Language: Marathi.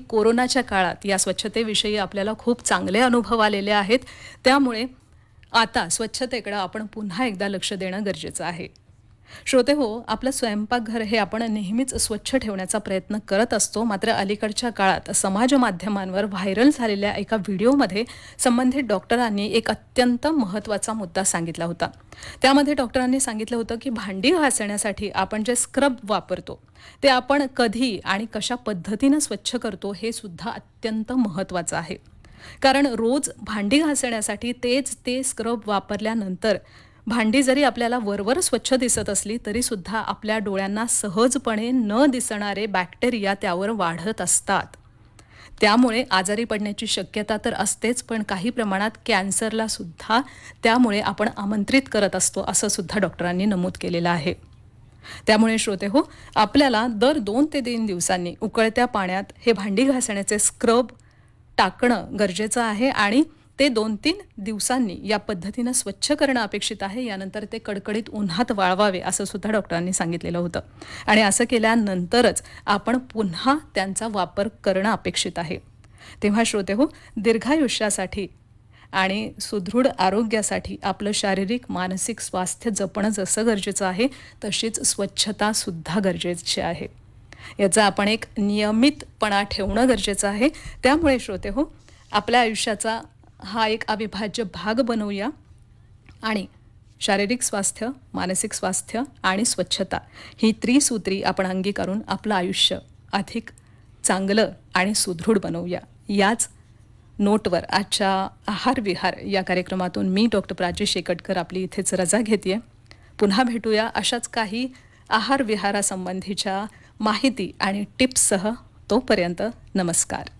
कोरोनाच्या काळात या स्वच्छतेविषयी आपल्याला खूप चांगले अनुभव आलेले आहेत. त्यामुळे आता स्वच्छतेकडे आपण पुन्हा एकदा लक्ष देणं गरजेचं आहे. श्रोते हो, आपलं स्वयंपाकघर हे आपण नेहमीच स्वच्छ ठेवण्याचा प्रयत्न करत असतो. मात्र अलीकडच्या काळात समाज माध्यमांवर व्हायरल झालेल्या एका व्हिडिओमध्ये संबंधित डॉक्टरांनी एक अत्यंत महत्त्वाचा मुद्दा सांगितला होता. त्यामध्ये डॉक्टरांनी सांगितलं होतं की भांडी घासण्यासाठी आपण जे स्क्रब वापरतो ते आपण कधी आणि कशा पद्धतीनं स्वच्छ करतो हे सुद्धा अत्यंत महत्त्वाचं आहे. कारण रोज भांडी घासण्यासाठी ते स्क्रब वापरल्यानंतर भांडी जरी आपल्याला वरवर स्वच्छ दिसत असली तरी सुद्धा आपल्या डोळ्यांना सहजपणे न दिसणारे बॅक्टेरिया त्यावर वाढत असतात. त्यामुळे आजारी पडण्याची शक्यता तर असतेच, पण काही प्रमाणात कॅन्सरला सुद्धा त्यामुळे आपण आमंत्रित करत असतो असं सुद्धा डॉक्टरांनी नमूद केलेलं आहे. त्यामुळे श्रोते हो, आपल्याला दर 2 ते 3 दिवसांनी उकळत्या पाण्यात हे भांडी घासण्याचे स्क्रब टाकणं गरजेचं आहे आणि ते 2-3 दिवसांनी या पद्धतीनं स्वच्छ करणं अपेक्षित आहे. यानंतर ते कडकडीत उन्हात वाळवावे असं सुद्धा डॉक्टरांनी सांगितलेलं होतं. आणि असं केल्यानंतरच आपण पुन्हा त्यांचा वापर करणं अपेक्षित आहे. तेव्हा श्रोते हो, दीर्घायुष्यासाठी आणि सुदृढ आरोग्यासाठी आपलं शारीरिक मानसिक स्वास्थ्य जपणं जसं गरजेचं आहे तशीच स्वच्छतासुद्धा गरजेची आहे. याचा आपण एक नियमितपणा ठेवणं गरजेचं आहे. त्यामुळे श्रोते हो, आपल्या आयुष्याचा हा एक अविभाज्य भाग बनवूया आणि शारीरिक स्वास्थ्य, मानसिक स्वास्थ्य आणि स्वच्छता ही त्रिसूत्री आपण अंगीकारून आपलं आयुष्य अधिक चांगलं आणि सुदृढ बनवूया. याच नोटवर आजच्या आहार विहार या कार्यक्रमातून मी डॉक्टर प्राची शेकटकर आपली इथेच रजा घेतेय. पुन्हा भेटूया अशाच काही आहार विहारासंबंधीच्या माहिती आणि टिप्ससह. तोपर्यंत नमस्कार.